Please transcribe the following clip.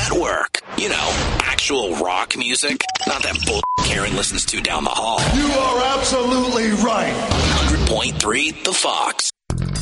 Network. You know, actual rock music, not that bull Karen listens to down the hall. You are absolutely right. 100.3 The Fox.